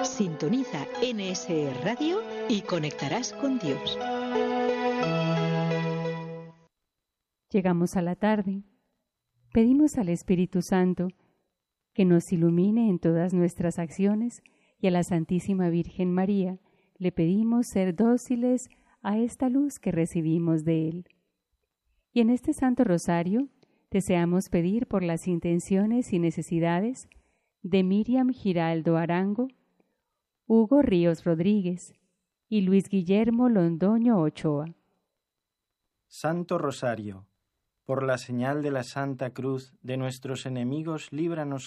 Sintoniza NSE Radio y conectarás con Dios. Llegamos a la tarde. Pedimos al Espíritu Santo que nos ilumine en todas nuestras acciones y a la Santísima Virgen María le pedimos ser dóciles a esta luz que recibimos de Él. Y en este Santo Rosario deseamos pedir por las intenciones y necesidades de Miriam Giraldo Arango, Hugo Ríos Rodríguez y Luis Guillermo Londoño Ochoa. Santo Rosario, por la señal de la Santa Cruz de nuestros enemigos, líbranos,